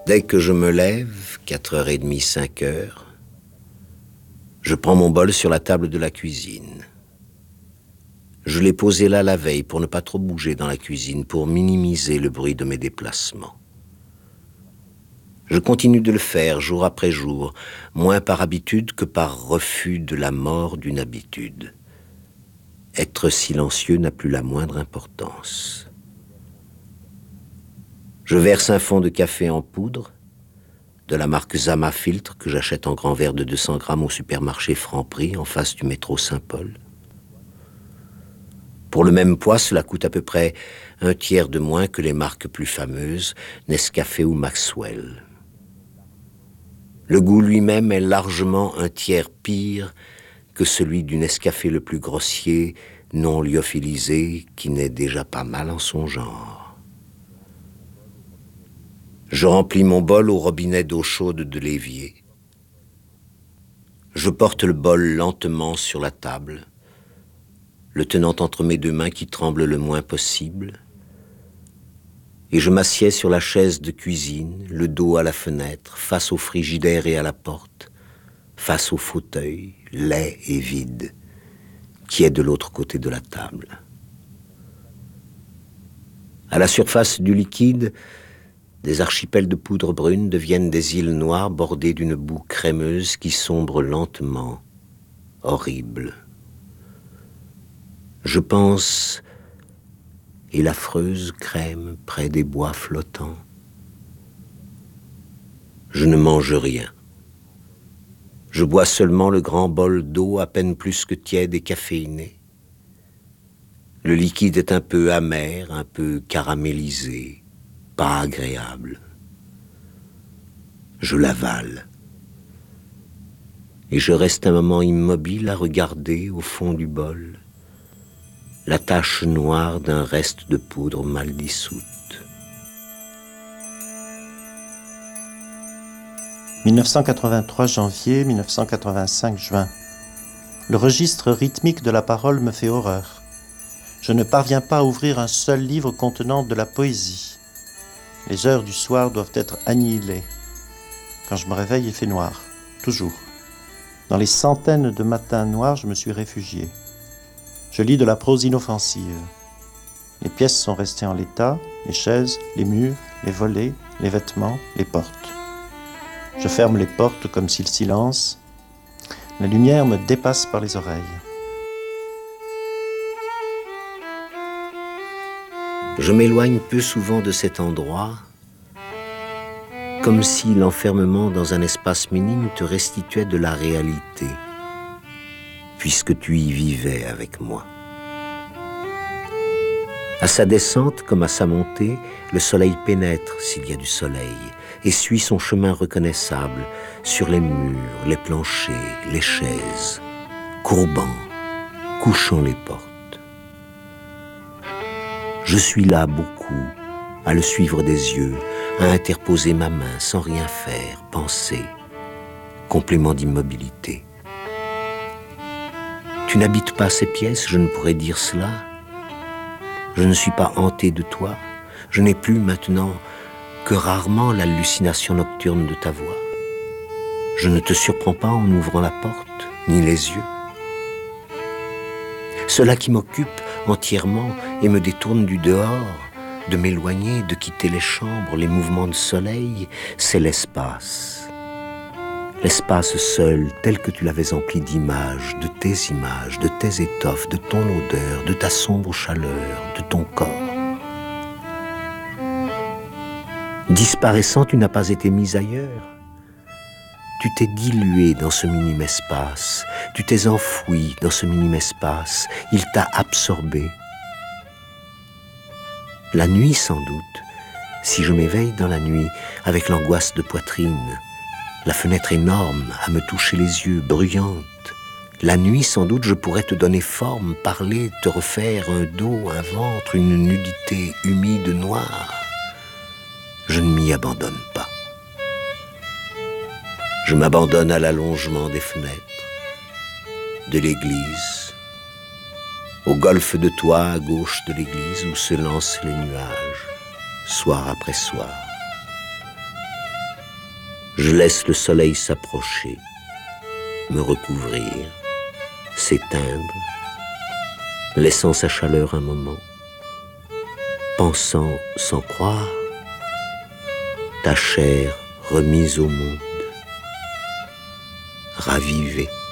Dès que je me lève, 4h30, 5h, je prends mon bol sur la table de la cuisine. Je l'ai posé là la veille pour ne pas trop bouger dans la cuisine, pour minimiser le bruit de mes déplacements. Je continue de le faire jour après jour, moins par habitude que par refus de la mort d'une habitude. Être silencieux n'a plus la moindre importance. Je verse un fond de café en poudre, de la marque Zama Filtre que j'achète en grand verre de 200 grammes au supermarché Franprix en face du métro Saint-Paul. Pour le même poids, cela coûte à peu près 1/3 de moins que les marques plus fameuses, Nescafé ou Maxwell. Le goût lui-même est largement 1/3 pire que celui du Nescafé le plus grossier, non lyophilisé, qui n'est déjà pas mal en son genre. Je remplis mon bol au robinet d'eau chaude de l'évier. Je porte le bol lentement sur la table, le tenant entre mes deux mains qui tremblent le moins possible, et je m'assieds sur la chaise de cuisine, le dos à la fenêtre, face au frigidaire et à la porte, face au fauteuil, laid et vide, qui est de l'autre côté de la table. À la surface du liquide, des archipels de poudre brune deviennent des îles noires bordées d'une boue crémeuse qui sombre lentement, horrible. Je pense, et l'affreuse crème près des bois flottants. Je ne mange rien. Je bois seulement le grand bol d'eau à peine plus que tiède et caféiné. Le liquide est un peu amer, un peu caramélisé, pas agréable. Je l'avale. Et je reste un moment immobile à regarder au fond du bol la tache noire d'un reste de poudre mal dissoute. 1983 janvier, 1985 juin. Le registre rythmique de la parole me fait horreur. Je ne parviens pas à ouvrir un seul livre contenant de la poésie. Les heures du soir doivent être annihilées. Quand je me réveille, il fait noir, toujours. Dans les centaines de matins noirs, je me suis réfugié. Je lis de la prose inoffensive. Les pièces sont restées en l'état, les chaises, les murs, les volets, les vêtements, les portes. Je ferme les portes comme si le silence, la lumière me dépasse par les oreilles. Je m'éloigne peu souvent de cet endroit, comme si l'enfermement dans un espace minime te restituait de la réalité, puisque tu y vivais avec moi. À sa descente comme à sa montée, le soleil pénètre, s'il y a du soleil, et suit son chemin reconnaissable sur les murs, les planchers, les chaises, courbant, couchant les portes. Je suis là beaucoup, à le suivre des yeux, à interposer ma main sans rien faire, penser, complément d'immobilité. Tu n'habites pas ces pièces, je ne pourrais dire cela. Je ne suis pas hanté de toi, je n'ai plus maintenant que rarement l'hallucination nocturne de ta voix. Je ne te surprends pas en ouvrant la porte, ni les yeux. Cela qui m'occupe entièrement et me détourne du dehors, de m'éloigner, de quitter les chambres, les mouvements de soleil, c'est l'espace. L'espace seul, tel que tu l'avais empli d'images, de tes étoffes, de ton odeur, de ta sombre chaleur, de ton corps. Disparaissant, tu n'as pas été mis ailleurs. Tu t'es dilué dans ce minime espace, tu t'es enfoui dans ce minime espace, il t'a absorbé. La nuit sans doute, si je m'éveille dans la nuit avec l'angoisse de poitrine, la fenêtre énorme à me toucher les yeux, bruyante. La nuit, sans doute, je pourrais te donner forme, parler, te refaire un dos, un ventre, une nudité humide, noire. Je ne m'y abandonne pas. Je m'abandonne à l'allongement des fenêtres, de l'église, au golfe de toit à gauche de l'église où se lancent les nuages, soir après soir. Je laisse le soleil s'approcher, me recouvrir, s'éteindre, laissant sa chaleur un moment, pensant sans croire, ta chair remise au monde, ravivée.